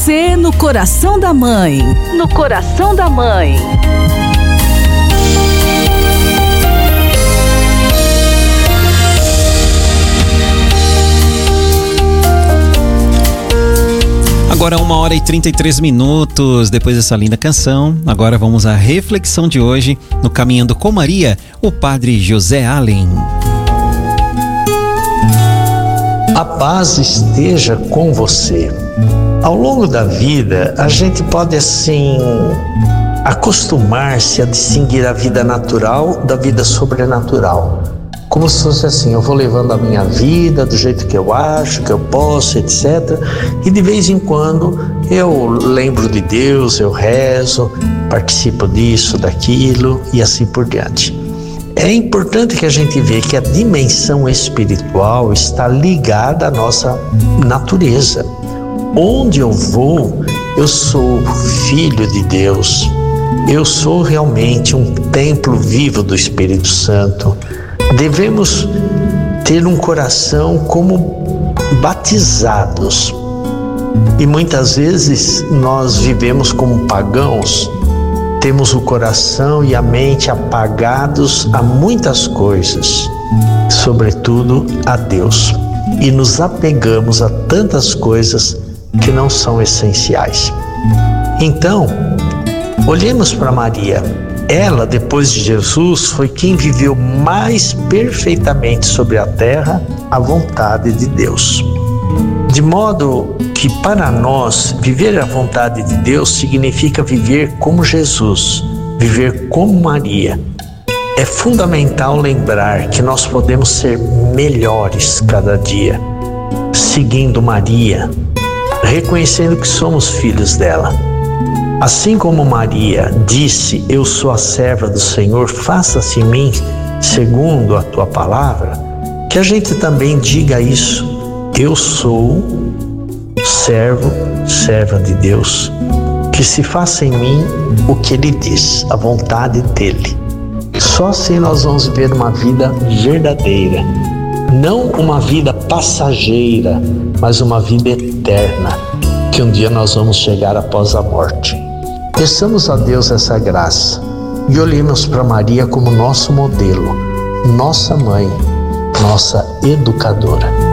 você no coração da mãe. No coração da mãe. Agora 1h33, depois dessa linda canção, agora vamos à reflexão de hoje no Caminhando com Maria, o Padre José Allen. A paz esteja com você. Ao longo da vida, a gente pode acostumar-se a distinguir a vida natural da vida sobrenatural. Como se fosse assim, eu vou levando a minha vida do jeito que eu acho, que eu posso, etc. E de vez em quando eu lembro de Deus, eu rezo, participo disso, daquilo e assim por diante. É importante que a gente veja que a dimensão espiritual está ligada à nossa natureza. Onde eu vou, eu sou filho de Deus. Eu sou realmente um templo vivo do Espírito Santo. Devemos ter um coração como batizados. E muitas vezes nós vivemos como pagãos, temos o coração e a mente apagados a muitas coisas, sobretudo a Deus, e nos apegamos a tantas coisas que não são essenciais. Então, olhemos para Maria. Ela, depois de Jesus, foi quem viveu mais perfeitamente sobre a terra a vontade de Deus. De modo que, para nós, viver a vontade de Deus significa viver como Jesus, viver como Maria. É fundamental lembrar que nós podemos ser melhores cada dia, seguindo Maria, reconhecendo que somos filhos dela. Assim como Maria disse, eu sou a serva do Senhor, faça-se em mim segundo a tua palavra, que a gente também diga isso. Eu sou servo, serva de Deus, que se faça em mim o que Ele diz, a vontade dEle. Só assim nós vamos viver uma vida verdadeira, não uma vida passageira, mas uma vida eterna, que um dia nós vamos chegar após a morte. Peçamos a Deus essa graça e olhemos para Maria como nosso modelo, nossa mãe, nossa educadora.